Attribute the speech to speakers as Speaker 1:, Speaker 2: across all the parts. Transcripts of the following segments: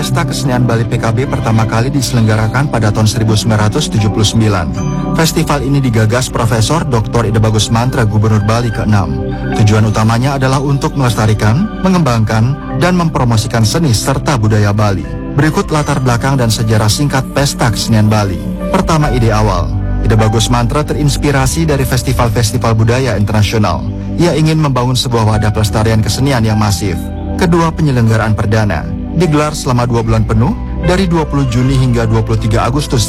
Speaker 1: Pesta Kesenian Bali PKB pertama kali diselenggarakan pada tahun 1979. Festival ini digagas Profesor Dr. Ida Bagus Mantra Gubernur Bali ke-6. Tujuan utamanya adalah untuk melestarikan, mengembangkan, dan mempromosikan seni serta budaya Bali. Berikut latar belakang dan sejarah singkat Pesta Kesenian Bali. Pertama, ide awal. Ida Bagus Mantra terinspirasi dari festival-festival budaya internasional. Ia ingin membangun sebuah wadah pelestarian kesenian yang masif. Kedua, penyelenggaraan perdana. Digelar selama 2 bulan penuh, dari 20 Juni hingga 23 Agustus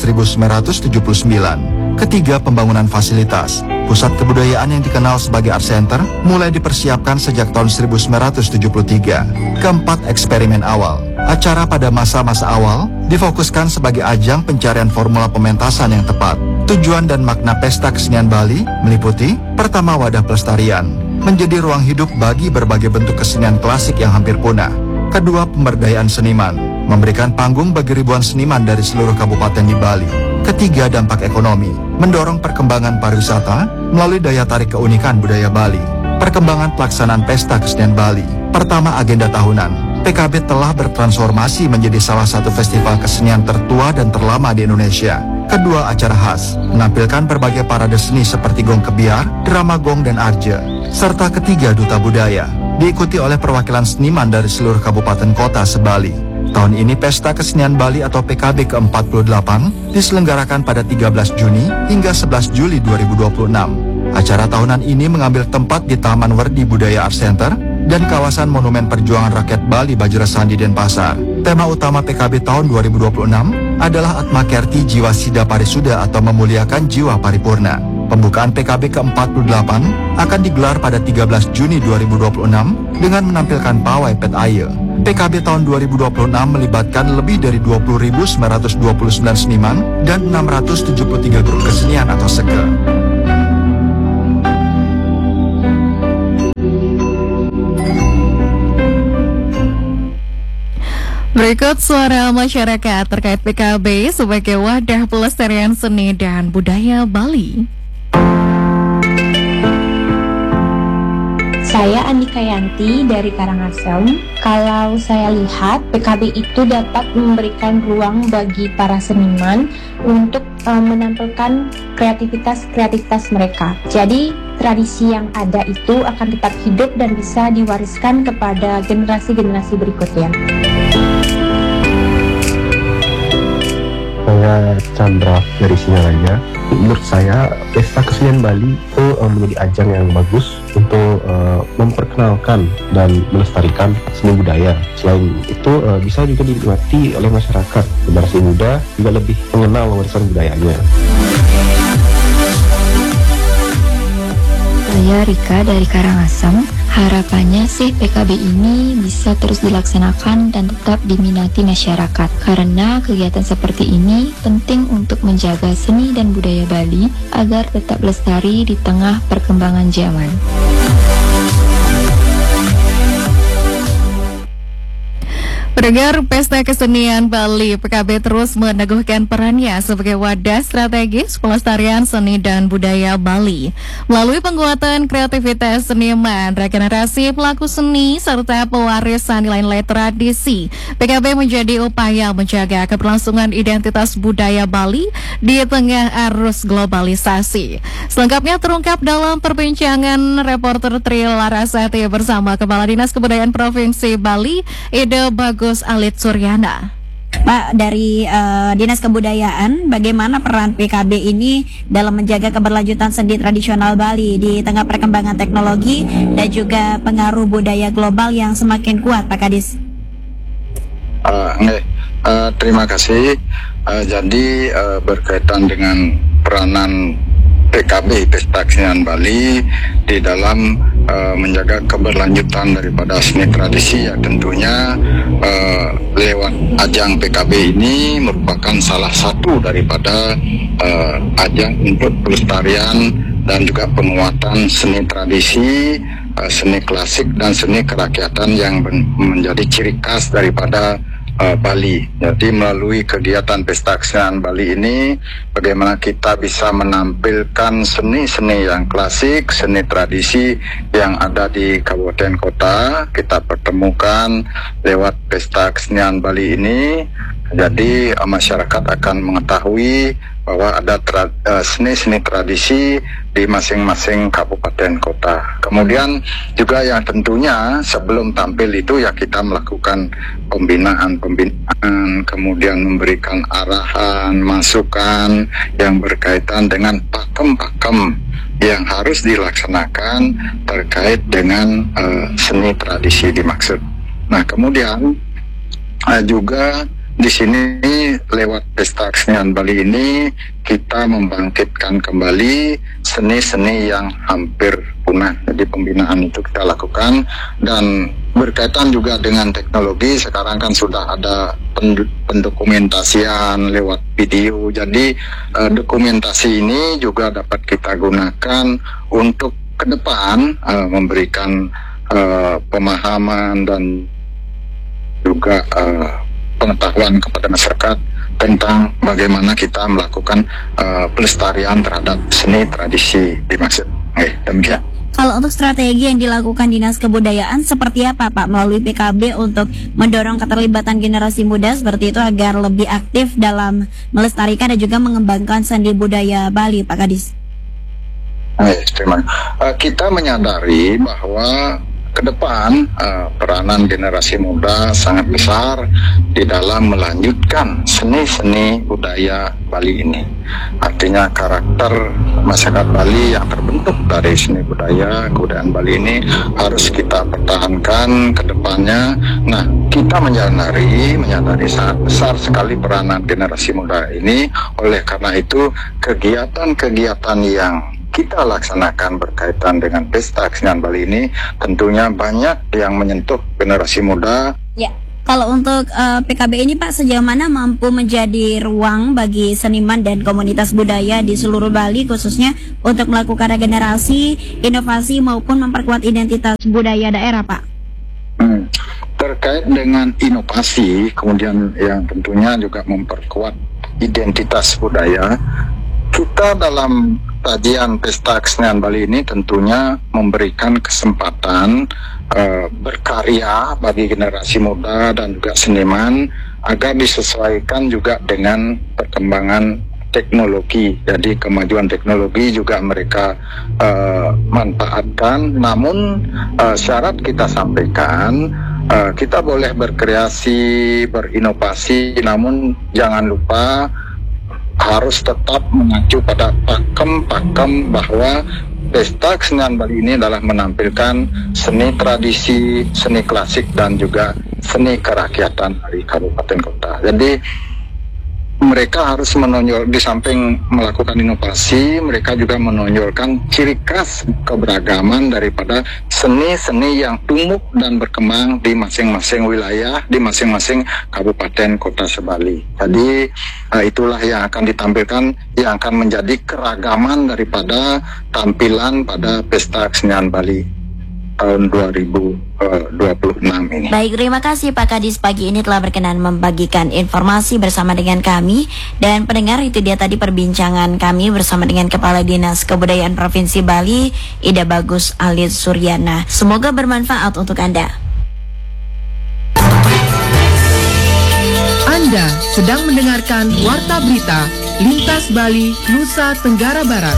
Speaker 1: 1979. Ketiga, pembangunan fasilitas. Pusat kebudayaan yang dikenal sebagai Art Center mulai dipersiapkan sejak tahun 1973. Keempat, eksperimen awal. Acara pada masa-masa awal difokuskan sebagai ajang pencarian formula pementasan yang tepat. Tujuan dan makna Pesta Kesenian Bali meliputi: pertama, wadah pelestarian, menjadi ruang hidup bagi berbagai bentuk kesenian klasik yang hampir punah. Kedua, pemberdayaan seniman, memberikan panggung bagi ribuan seniman dari seluruh kabupaten di Bali. Ketiga, dampak ekonomi, mendorong perkembangan pariwisata melalui daya tarik keunikan budaya Bali. Perkembangan pelaksanaan Pesta Kesenian Bali. Pertama, agenda tahunan. PKB telah bertransformasi menjadi salah satu festival kesenian tertua dan terlama di Indonesia. Kedua, acara khas, menampilkan berbagai parade seni seperti gong kebiar, drama gong dan arje. Serta ketiga, duta budaya, diikuti oleh perwakilan seniman dari seluruh kabupaten kota se-Bali. Tahun ini Pesta Kesenian Bali atau PKB ke-48 diselenggarakan pada 13 Juni hingga 11 Juli 2026. Acara tahunan ini mengambil tempat di Taman Werdi Budaya Art Center dan kawasan Monumen Perjuangan Rakyat Bali Bajrasandi Denpasar. Tema utama PKB tahun 2026 adalah Atma Kerti Jiwa Sida Parisuda atau memuliakan jiwa paripurna. Pembukaan PKB ke-48 akan digelar pada 13 Juni 2026 dengan menampilkan pawai pet aye. PKB tahun 2026 melibatkan lebih dari 20.929 seniman dan 673 grup kesenian atau seke.
Speaker 2: Berikut suara masyarakat terkait PKB sebagai wadah pelestarian seni dan budaya Bali.
Speaker 3: Saya Andika Yanti dari Karangasem. Kalau saya lihat, PKB itu dapat memberikan ruang bagi para seniman untuk menampilkan kreativitas mereka. Jadi, tradisi yang ada itu akan tetap hidup dan bisa diwariskan kepada generasi-generasi berikutnya.
Speaker 4: Saya Chandra dari Singalaya. Menurut saya, Pesta Kesenian Bali itu menjadi ajang yang bagus untuk memperkenalkan dan melestarikan seni budaya. Selain itu, bisa juga dinikmati oleh masyarakat. Generasi muda juga lebih mengenal warisan budayanya.
Speaker 5: Saya Rika dari Karangasem. Harapannya sih PKB ini bisa terus dilaksanakan dan tetap diminati masyarakat. Karena kegiatan seperti ini penting untuk menjaga seni dan budaya Bali agar tetap lestari di tengah perkembangan zaman.
Speaker 2: Pendengar, Pesta Kesenian Bali PKB terus meneguhkan perannya sebagai wadah strategis pelestarian seni dan budaya Bali. Melalui penguatan kreativitas seniman, regenerasi pelaku seni, serta pewarisan nilai-nilai tradisi, PKB menjadi upaya menjaga keberlangsungan identitas budaya Bali di tengah arus globalisasi. Selengkapnya terungkap dalam perbincangan reporter Tri Larasati bersama Kepala Dinas Kebudayaan Provinsi Bali, Ida Bagus Alit Suryana.
Speaker 6: Pak, dari Dinas Kebudayaan, bagaimana peran PKB ini dalam menjaga keberlanjutan seni tradisional Bali di tengah perkembangan teknologi dan juga pengaruh budaya global yang semakin kuat, Pak Kadis?
Speaker 7: Terima kasih. Jadi berkaitan dengan peranan PKB Pesta Kesenian Bali di dalam menjaga keberlanjutan daripada seni tradisi, ya tentunya lewat ajang PKB ini merupakan salah satu daripada ajang untuk pelestarian dan juga penguatan seni tradisi, seni klasik dan seni kerakyatan yang menjadi ciri khas daripada Bali. Jadi melalui kegiatan Pesta Kesenian Bali ini, bagaimana kita bisa menampilkan seni-seni yang klasik, seni tradisi yang ada di kabupaten kota, kita pertemukan lewat Pesta Kesenian Bali ini. Jadi masyarakat akan mengetahui bahwa ada seni-seni tradisi di masing-masing kabupaten kota. Kemudian juga yang tentunya sebelum tampil itu ya kita melakukan pembinaan, kemudian memberikan arahan, masukan yang berkaitan dengan pakem-pakem yang harus dilaksanakan terkait dengan seni tradisi dimaksud. Nah, kemudian juga di sini lewat Pesta Kesenian Bali ini kita membangkitkan kembali seni-seni yang hampir punah. Jadi pembinaan itu kita lakukan, dan berkaitan juga dengan teknologi. Sekarang kan sudah ada pendokumentasian lewat video. Jadi dokumentasi ini juga dapat kita gunakan untuk ke depan memberikan pemahaman dan juga pengetahuan kepada masyarakat tentang bagaimana kita melakukan pelestarian terhadap seni tradisi dimaksud. Demikian.
Speaker 6: Kalau untuk strategi yang dilakukan Dinas Kebudayaan seperti apa Pak melalui PKB untuk mendorong keterlibatan generasi muda seperti itu agar lebih aktif dalam melestarikan dan juga mengembangkan seni budaya Bali, Pak Kadis?
Speaker 7: Terima kasih. Kita menyadari bahwa ke depan peranan generasi muda sangat besar di dalam melanjutkan seni-seni budaya Bali ini. Artinya karakter masyarakat Bali yang terbentuk dari seni budaya, kebudayaan Bali ini harus kita pertahankan ke depannya. Nah, kita menyadari sangat besar sekali peranan generasi muda ini. Oleh karena itu, kegiatan-kegiatan yang kita laksanakan berkaitan dengan Pesta Kesenian Bali ini tentunya banyak yang menyentuh generasi muda.
Speaker 6: Ya, kalau untuk PKB ini Pak, sejauh mana mampu menjadi ruang bagi seniman dan komunitas budaya di seluruh Bali khususnya untuk melakukan regenerasi, inovasi maupun memperkuat identitas budaya daerah, Pak?
Speaker 7: Terkait dengan inovasi, kemudian yang tentunya juga memperkuat identitas budaya, kita dalam kajian Pesta Kesenian Bali ini tentunya memberikan kesempatan berkarya bagi generasi muda dan juga seniman agar disesuaikan juga dengan perkembangan teknologi. Jadi kemajuan teknologi juga mereka manfaatkan. Namun syarat kita sampaikan, kita boleh berkreasi, berinovasi, namun jangan lupa harus tetap mengacu pada pakem-pakem bahwa Pesta Kesenian Bali ini adalah menampilkan seni tradisi, seni klasik, dan juga seni kerakyatan dari kabupaten kota. Jadi mereka harus menonjol, di samping melakukan inovasi, mereka juga menonjolkan ciri khas keberagaman daripada seni-seni yang tumbuh dan berkembang di masing-masing wilayah, di masing-masing kabupaten kota sebali. Jadi itulah yang akan ditampilkan, yang akan menjadi keragaman daripada tampilan pada Pesta Kesenian Bali tahun 2026 ini.
Speaker 6: Baik, terima kasih Pak Kadis pagi ini telah berkenan membagikan informasi bersama dengan kami. Dan pendengar, itu dia tadi perbincangan kami bersama dengan Kepala Dinas Kebudayaan Provinsi Bali, Ida Bagus Alis Suryana. Semoga bermanfaat untuk Anda.
Speaker 8: Anda sedang mendengarkan Warta Berita Lintas Bali, Nusa Tenggara Barat.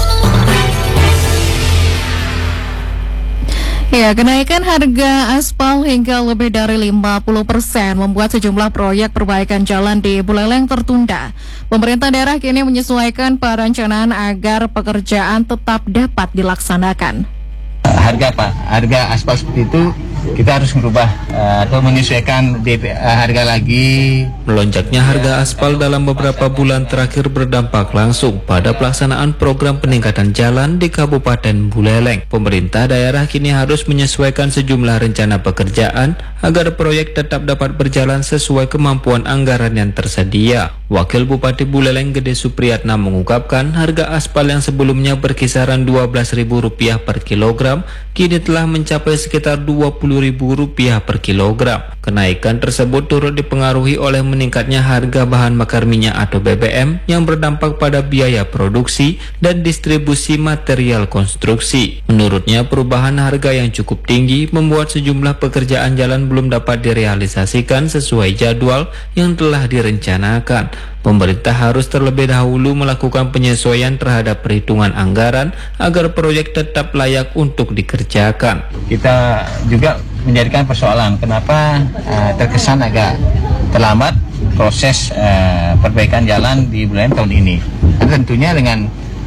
Speaker 2: Ya, kenaikan harga aspal hingga lebih dari 50% membuat sejumlah proyek perbaikan jalan di Buleleng tertunda. Pemerintah daerah kini menyesuaikan perencanaan agar pekerjaan tetap dapat dilaksanakan.
Speaker 9: Harga aspal seperti itu kita harus merubah atau menyesuaikan harga lagi.
Speaker 10: Melonjaknya harga aspal dalam beberapa bulan terakhir berdampak langsung pada pelaksanaan program peningkatan jalan di Kabupaten Buleleng. Pemerintah daerah kini harus menyesuaikan sejumlah rencana pekerjaan agar proyek tetap dapat berjalan sesuai kemampuan anggaran yang tersedia. Wakil Bupati Buleleng Gede Supriyatna mengungkapkan harga aspal yang sebelumnya berkisaran Rp12.000 per kilogram kini telah mencapai sekitar Rp20.000 per kilogram. Kenaikan tersebut turut dipengaruhi oleh meningkatnya harga bahan bakar minyak atau BBM yang berdampak pada biaya produksi dan distribusi material konstruksi. Menurutnya, perubahan harga yang cukup tinggi membuat sejumlah pekerjaan jalan belum dapat direalisasikan sesuai jadwal yang telah direncanakan. Pemerintah harus terlebih dahulu melakukan penyesuaian terhadap perhitungan anggaran agar proyek tetap layak untuk dikerjakan.
Speaker 9: Kita juga menjadikan persoalan kenapa terkesan agak terlambat proses perbaikan jalan di bulan tahun ini. Tentunya dengan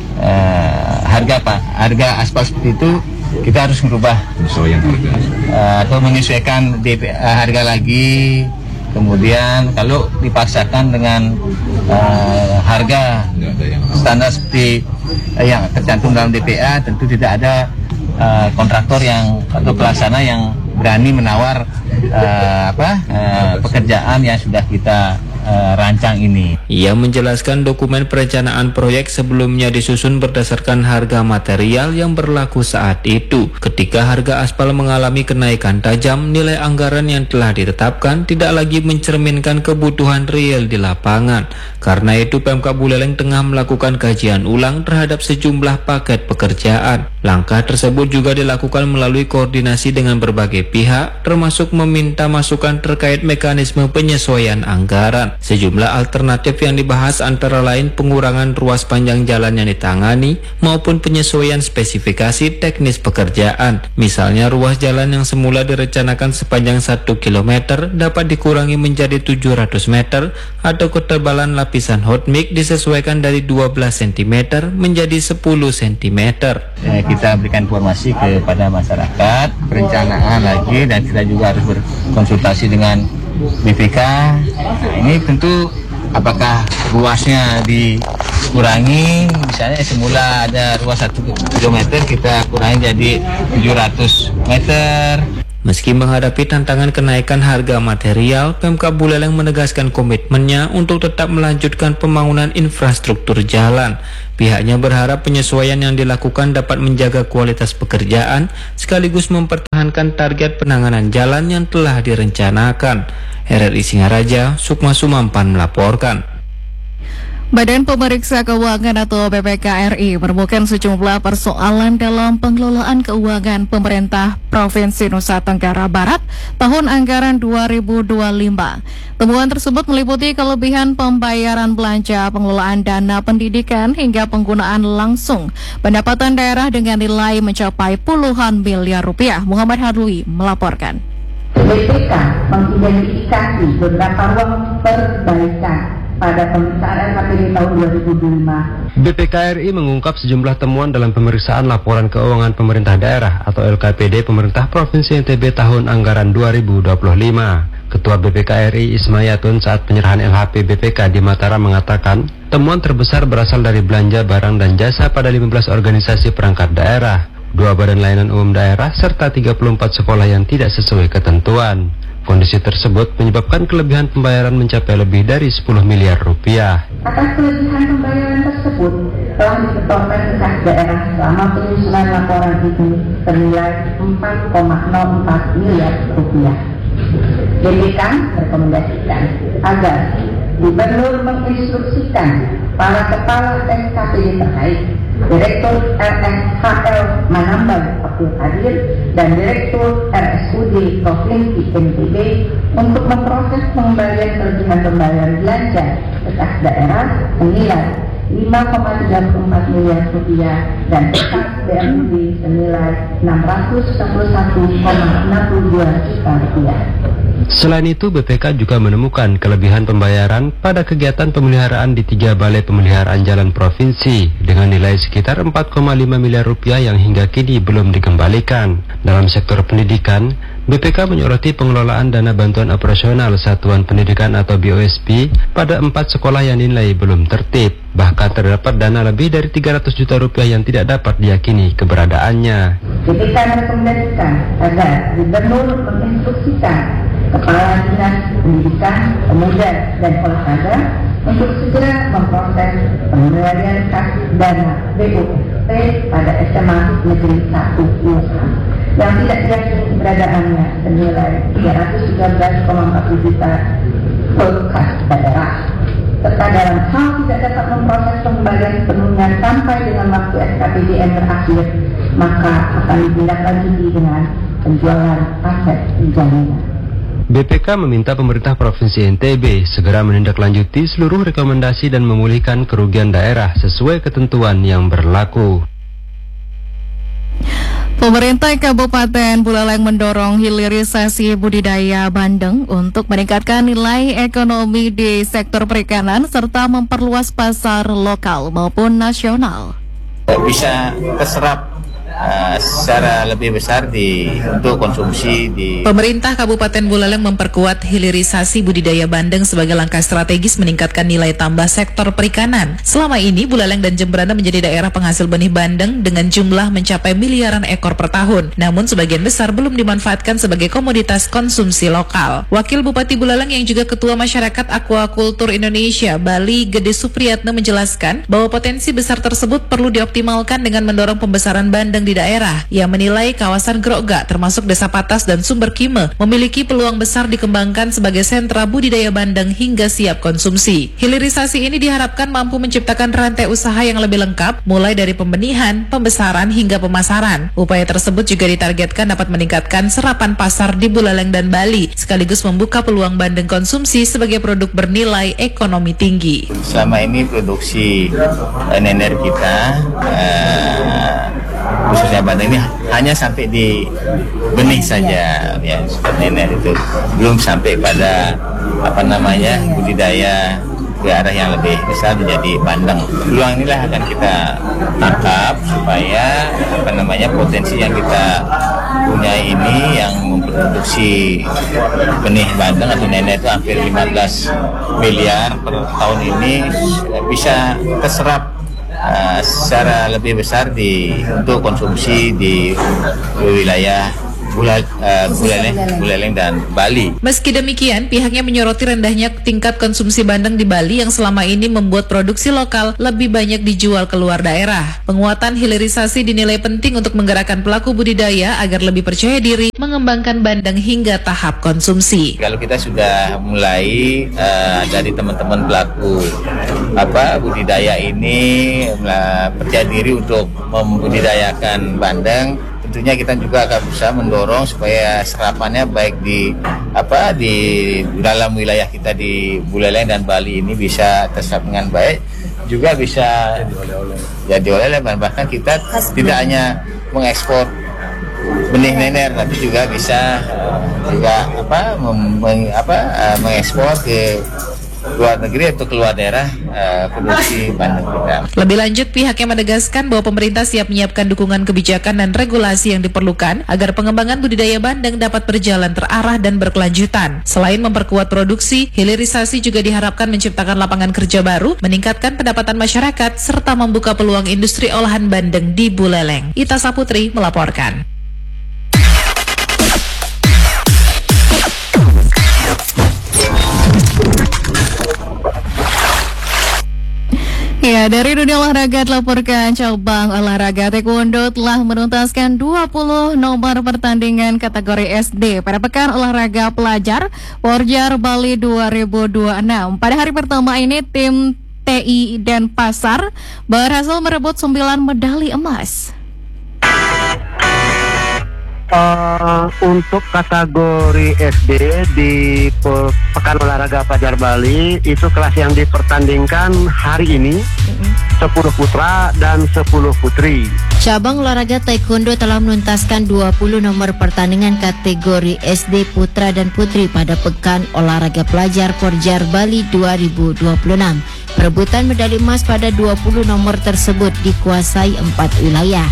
Speaker 9: harga aspal seperti itu, kita harus merubah atau menyesuaikan harga lagi. Kemudian kalau dipaksakan dengan harga standar seperti yang tercantum dalam DPA, tentu tidak ada kontraktor atau pelaksana yang berani menawar pekerjaan yang sudah kita rancang ini.
Speaker 10: Ia menjelaskan dokumen perencanaan proyek sebelumnya disusun berdasarkan harga material yang berlaku saat itu. Ketika harga aspal mengalami kenaikan tajam, nilai anggaran yang telah ditetapkan tidak lagi mencerminkan kebutuhan real di lapangan. Karena itu Pemkab Buleleng tengah melakukan kajian ulang terhadap sejumlah paket pekerjaan. Langkah tersebut juga dilakukan melalui koordinasi dengan berbagai pihak, termasuk meminta masukan terkait mekanisme penyesuaian anggaran. Sejumlah alternatif yang dibahas antara lain pengurangan ruas panjang jalan yang ditangani maupun penyesuaian spesifikasi teknis pekerjaan. Misalnya ruas jalan yang semula direncanakan sepanjang 1 km dapat dikurangi menjadi 700 meter atau ketebalan lapisan hot mix disesuaikan dari 12 cm menjadi 10 cm.
Speaker 9: Kita berikan informasi kepada masyarakat, perencanaan lagi, dan kita juga harus berkonsultasi dengan BPK. Ini tentu apakah ruasnya dikurangi, misalnya semula ada ruas 1 km kita kurangi jadi 700 meter.
Speaker 10: Meski menghadapi tantangan kenaikan harga material, Pemkab Buleleng menegaskan komitmennya untuk tetap melanjutkan pembangunan infrastruktur jalan. Pihaknya berharap penyesuaian yang dilakukan dapat menjaga kualitas pekerjaan sekaligus mempertahankan target penanganan jalan yang telah direncanakan. RRI Singaraja, Sukma Sumampan melaporkan.
Speaker 2: Badan Pemeriksa Keuangan atau BPK RI menemukan sejumlah persoalan dalam pengelolaan keuangan pemerintah Provinsi Nusa Tenggara Barat tahun anggaran 2025. Temuan tersebut meliputi kelebihan pembayaran belanja, pengelolaan dana pendidikan, hingga penggunaan langsung pendapatan daerah dengan nilai mencapai puluhan miliar rupiah. Muhammad Hadwi melaporkan.
Speaker 11: BPK mengidentifikasi beberapa ruang perbaikan pada pemeriksaan LHPD tahun 2025.
Speaker 4: BPK RI mengungkap sejumlah temuan dalam pemeriksaan laporan keuangan pemerintah daerah atau LKPD pemerintah Provinsi NTB tahun anggaran 2025. Ketua BPK RI Ismayatun saat penyerahan LHP BPK di Mataram mengatakan, temuan terbesar berasal dari belanja barang dan jasa pada 15 organisasi perangkat daerah, 2 badan layanan umum daerah, serta 34 sekolah yang tidak sesuai ketentuan. Kondisi tersebut menyebabkan kelebihan pembayaran mencapai lebih dari 10 miliar rupiah.
Speaker 11: Atas kelebihan pembayaran tersebut telah disetorkan ke kas daerah selama penyusunan laporan itu senilai 4,04 miliar rupiah. BPK merekomendasikan agar Gubernur menginstruksikan para kepala SKPD terkait, Direktur RSHL Manambang Abdul Hadir dan Direktur RSUD Provinsi NTB untuk memproses pengembalian kelebihan pembayaran belanja ke kas daerah senilai 5,34 miliar rupiah dan kas BMUD senilai 661,62 juta rupiah.
Speaker 4: Selain itu, BPK juga menemukan kelebihan pembayaran pada kegiatan pemeliharaan di 3 balai pemeliharaan jalan provinsi dengan nilai sekitar 4,5 miliar rupiah yang hingga kini belum dikembalikan. Dalam sektor pendidikan, BPK menyoroti pengelolaan dana bantuan operasional Satuan Pendidikan atau BOSP pada 4 sekolah yang dinilai belum tertib. Bahkan terdapat dana lebih dari 300 juta rupiah yang tidak dapat diyakini keberadaannya.
Speaker 11: BPK merekomendasikan agar Gubernur menginstruksikan Kepala Dinas Pendidikan, Pemuda dan Olahraga untuk segera memproses pemberian kas dana BUMP pada SMA Negeri 1 Wuhan yang tidak diyakini keberadaannya senilai 313,40 juta ke kas daerah, serta dalam hal tidak dapat memproses pengembalian sepenuhnya sampai dengan waktu SKPDN berakhir, maka akan ditindaklanjuti dengan penjualan aset jaminan.
Speaker 12: BPK meminta pemerintah Provinsi NTB segera menindaklanjuti seluruh rekomendasi dan memulihkan kerugian daerah sesuai ketentuan yang berlaku.
Speaker 2: Pemerintah Kabupaten Buleleng mendorong hilirisasi budidaya bandeng untuk meningkatkan nilai ekonomi di sektor perikanan serta memperluas pasar lokal maupun nasional.
Speaker 9: Bisa terserap secara lebih besar untuk konsumsi di.
Speaker 13: Pemerintah Kabupaten Buleleng memperkuat hilirisasi budidaya bandeng sebagai langkah strategis meningkatkan nilai tambah sektor perikanan. Selama ini Buleleng dan Jemberana menjadi daerah penghasil benih bandeng dengan jumlah mencapai miliaran ekor per tahun. Namun sebagian besar belum dimanfaatkan sebagai komoditas konsumsi lokal. Wakil Bupati Buleleng yang juga Ketua Masyarakat Aquakultur Indonesia Bali Gede Supriyatno menjelaskan bahwa potensi besar tersebut perlu dioptimalkan dengan mendorong pembesaran bandeng di daerah. Ia menilai kawasan Grogga termasuk Desa Patas dan Sumber Kime memiliki peluang besar dikembangkan sebagai sentra budidaya bandeng hingga siap konsumsi. Hilirisasi ini diharapkan mampu menciptakan rantai usaha yang lebih lengkap mulai dari pembenihan, pembesaran hingga pemasaran. Upaya tersebut juga ditargetkan dapat meningkatkan serapan pasar di Buleleng dan Bali sekaligus membuka peluang bandeng konsumsi sebagai produk bernilai ekonomi tinggi.
Speaker 9: Selama ini produksi nener kita khususnya bandeng ini hanya sampai di benih saja ya, nener itu belum sampai pada budidaya ke arah yang lebih besar menjadi bandeng. Peluang inilah akan kita tangkap supaya potensi yang kita punya ini yang memproduksi benih bandeng atau nener itu hampir 15 miliar per tahun ini bisa terserap secara lebih besar untuk konsumsi di wilayah Buleleng dan Bali.
Speaker 13: Meski demikian, pihaknya menyoroti rendahnya tingkat konsumsi bandeng di Bali yang selama ini membuat produksi lokal lebih banyak dijual keluar daerah. Penguatan hilirisasi dinilai penting untuk menggerakkan pelaku budidaya agar lebih percaya diri mengembangkan bandeng hingga tahap konsumsi.
Speaker 9: Kalau kita sudah mulai dari teman-teman pelaku budidaya ini percaya diri untuk membudidayakan bandeng, tentunya kita juga akan berusaha mendorong supaya serapannya baik di dalam wilayah kita di Buleleng dan Bali ini bisa terserap dengan baik, juga bisa jadi oleh-oleh, bahkan kita tidak hanya mengekspor benih nener tapi juga bisa mengekspor ke luar negeri atau keluar daerah produksi bandeng kita.
Speaker 13: Lebih lanjut, pihaknya menegaskan bahwa pemerintah siap menyiapkan dukungan kebijakan dan regulasi yang diperlukan agar pengembangan budidaya bandeng dapat berjalan terarah dan berkelanjutan. Selain memperkuat produksi, hilirisasi juga diharapkan menciptakan lapangan kerja baru, meningkatkan pendapatan masyarakat, serta membuka peluang industri olahan bandeng di Buleleng. Ita Saputri melaporkan.
Speaker 2: Ya, dari dunia olahraga dilaporkan cabang olahraga taekwondo telah menuntaskan 20 nomor pertandingan kategori SD pada Pekan Olahraga Pelajar Porjar Bali 2026. Pada hari pertama ini tim TI Denpasar berhasil merebut 9 medali emas.
Speaker 14: Untuk kategori SD di Pekan Olahraga Pelajar Bali itu kelas yang dipertandingkan hari ini 10 putra dan 10 putri.
Speaker 15: Cabang olahraga taekwondo telah menuntaskan 20 nomor pertandingan kategori SD putra dan putri pada Pekan Olahraga Pelajar Porjar Bali 2026. Perebutan medali emas pada 20 nomor tersebut dikuasai 4 wilayah.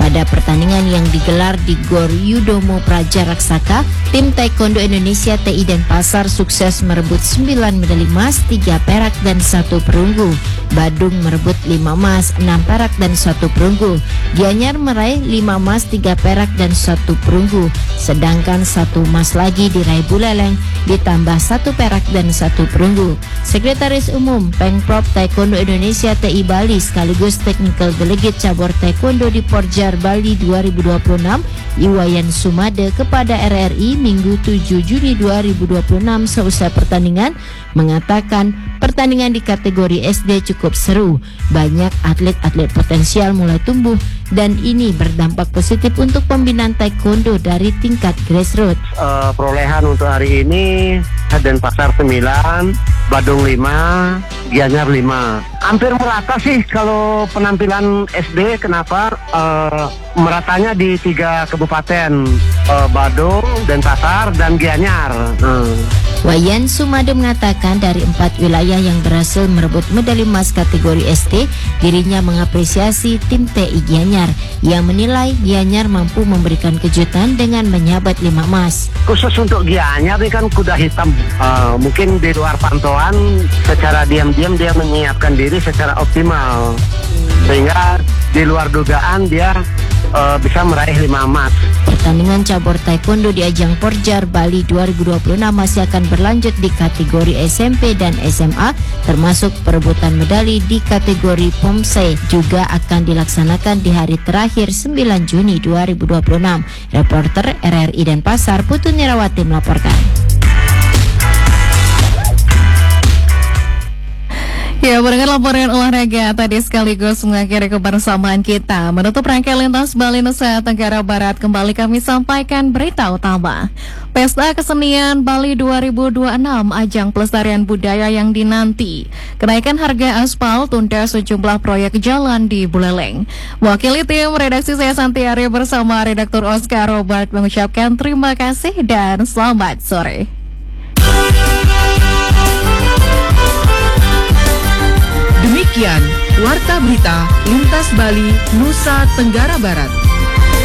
Speaker 15: Pada pertandingan yang digelar di Gor Yudomo Praja Raksaka, tim Taekwondo Indonesia TI Denpasar sukses merebut 9 medali emas, 3 perak dan 1 perunggu. Badung merebut 5 emas, 6 perak dan 1 perunggu. Gianyar meraih 5 emas, 3 perak dan 1 perunggu. Sedangkan 1 emas lagi diraih Buleleng ditambah 1 perak dan 1 perunggu. Sekretaris Umum Pengprov Taekwondo Indonesia TI Bali sekaligus Technical Delegate Cabur Taekwondo di Porjar Bali 2026 Iwayan Sumade kepada RRI Minggu 7 Juni 2026 seusai pertandingan mengatakan pertandingan di kategori SD cukup seru. Banyak atlet-atlet potensial mulai tumbuh dan ini berdampak positif untuk pembinaan taekwondo dari tingkat grassroots.
Speaker 14: Perolehan untuk hari ini Denpasar 9, Badung 5, Gianyar 5. Hampir merata sih kalau penampilan SD. Kenapa? Meratanya di 3 kabupaten, Badung, Denpasar, dan Gianyar.
Speaker 15: Wayan Sumade mengatakan dari 4 wilayah yang berhasil merebut medali emas kategori SD, dirinya mengapresiasi tim TI Gianyar yang menilai Gianyar mampu memberikan kejutan dengan menyabat 5 emas.
Speaker 14: Khusus untuk Gianyar ini kan kuda hitam, mungkin di luar pantauan secara diam-diam dia menyiapkan diri secara optimal sehingga di luar dugaan dia bisa meraih 5 emas.
Speaker 15: Pertandingan cabur taekwondo di ajang Porjar Bali 2026 masih akan berlanjut di kategori SMP dan SMA, termasuk perebutan medali di kategori POMSE juga akan dilaksanakan di hari terakhir 9 Juni 2026. Reporter RRI Denpasar Putu Nirawati melaporkan.
Speaker 2: Ya, mendengar laporan olahraga tadi sekaligus mengakhiri kebersamaan kita. Menutup rangkaian Lintas Bali Nusa Tenggara Barat, kembali kami sampaikan berita utama. Pesta Kesenian Bali 2026, ajang pelestarian budaya yang dinanti. Kenaikan harga aspal, tunda sejumlah proyek jalan di Buleleng. Wakili tim redaksi saya Santiari bersama redaktur Oscar Robert mengucapkan terima kasih dan selamat sore.
Speaker 8: Demikian Warta Berita Lintas Bali Nusa Tenggara Barat.